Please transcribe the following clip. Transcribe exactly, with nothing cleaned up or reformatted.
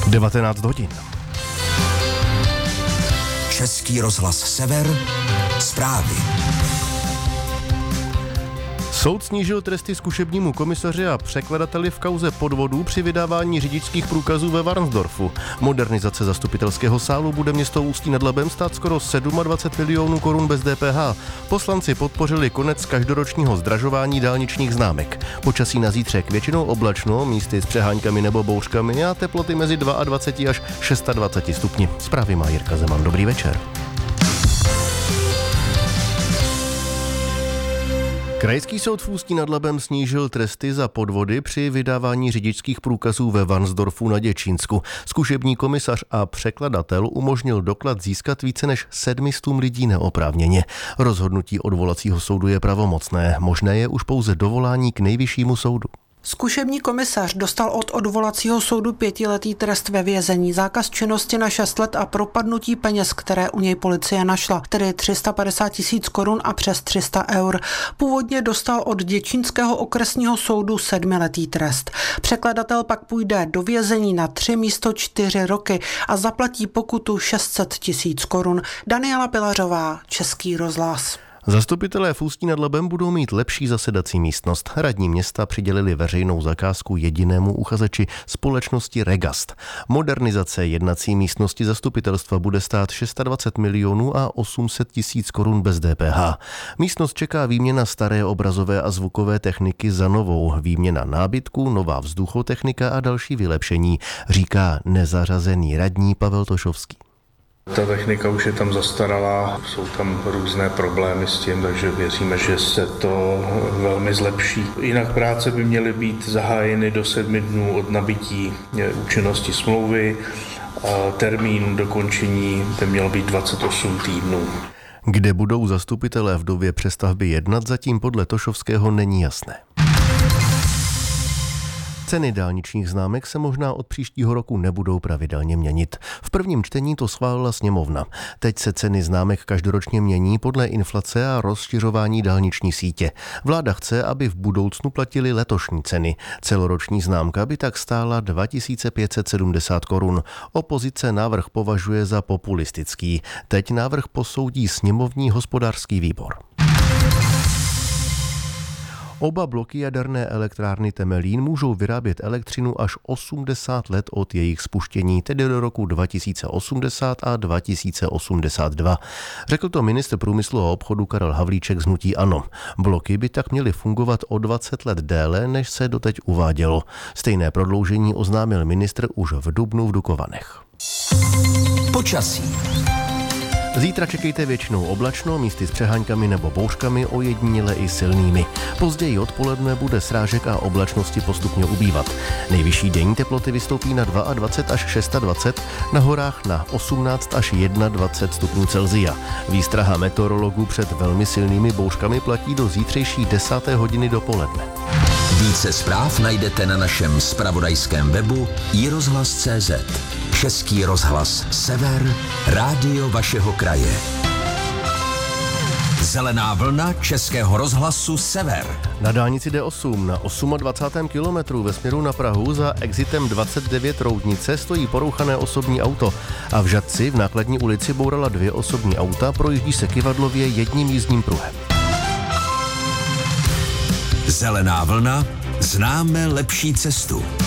devatenáct hodin. Český rozhlas Sever, zprávy. Soud snížil tresty zkušebnímu komisaři a překladateli v kauze podvodů při vydávání řidičských průkazů ve Varnsdorfu. Modernizace zastupitelského sálu bude město Ústí nad Labem stát skoro dvacet sedm milionů korun bez D P H. Poslanci podpořili konec každoročního zdražování dálničních známek. Počasí na zítřek většinou oblačno, místy s přeháňkami nebo bouřkami a teploty mezi dvacet dva až dvacet šest stupni. Zprávy má Jirka Zeman. Dobrý večer. Krajský soud v Ústí nad Labem snížil tresty za podvody při vydávání řidičských průkazů ve Varnsdorfu na Děčínsku. Zkušební komisař a překladatel umožnil doklad získat více než sedmistům lidí neoprávněně. Rozhodnutí odvolacího soudu je pravomocné, možné je už pouze dovolání k nejvyššímu soudu. Zkušební komisař dostal od odvolacího soudu pětiletý trest ve vězení, zákaz činnosti na šest let a propadnutí peněz, které u něj policie našla, tedy tři sta padesát tisíc korun a přes tři sta eur. Původně dostal od Děčínského okresního soudu sedmiletý trest. Překladatel pak půjde do vězení na tři místo čtyři roky a zaplatí pokutu šest set tisíc korun. Daniela Pilařová, Český rozhlas. Zastupitelé v Ústí nad Labem budou mít lepší zasedací místnost. Radní města přidělili veřejnou zakázku jedinému uchazeči, společnosti Regast. Modernizace jednací místnosti zastupitelstva bude stát dvacet šest milionů a osm set tisíc korun bez D P H. Místnost čeká výměna staré obrazové a zvukové techniky za novou, výměna nábytku, nová vzduchotechnika a další vylepšení, říká nezařazený radní Pavel Tošovský. Ta technika už je tam zastaralá, jsou tam různé problémy s tím, takže věříme, že se to velmi zlepší. Jinak práce by měly být zahájeny do sedmi dnů od nabití účinnosti smlouvy a termín dokončení by měl být dvacet osm týdnů. Kde budou zastupitelé v době přestavby jednat, zatím podle Tošovského není jasné. Ceny dálničních známek se možná od příštího roku nebudou pravidelně měnit. V prvním čtení to schválila sněmovna. Teď se ceny známek každoročně mění podle inflace a rozšiřování dálniční sítě. Vláda chce, aby v budoucnu platili letošní ceny. Celoroční známka by tak stála dva tisíce pět set sedmdesát korun. Opozice návrh považuje za populistický. Teď návrh posoudí sněmovní hospodářský výbor. Oba bloky jaderné elektrárny Temelín můžou vyrábět elektřinu až osmdesát let od jejich spuštění, tedy do roku dva tisíce osmdesát a dva tisíce osmdesát dva. Řekl to ministr průmyslu a obchodu Karel Havlíček z hnutí ANO. Bloky by tak měly fungovat o dvacet let déle, než se doteď uvádělo. Stejné prodloužení oznámil ministr už v dubnu v Dukovanech. Počasí. Zítra čekejte většinou oblačno, místy s přeháňkami nebo bouřkami, ojediněle i silnými. Později odpoledne bude srážek a oblačnosti postupně ubývat. Nejvyšší denní teploty vystoupí na dvacet dva až dvacet šest, na horách na osmnáct až dvacet jedna stupňů Celsia. Výstraha meteorologů před velmi silnými bouřkami platí do zítřejší desáté hodiny dopoledne. Více zpráv najdete na našem zpravodajském webu i rozhlas tečka cé zet. Český rozhlas Sever, rádio vašeho kraje. Zelená vlna Českého rozhlasu Sever. Na dálnici D osm na dvacátém osmém kilometru ve směru na Prahu za exitem dvacet devět Roudnice stojí porouchané osobní auto a v Žatci v Nákladní ulici bourala dvě osobní auta, projíždí se kyvadlově jedním jízdním pruhem. Zelená vlna, známe lepší cestu.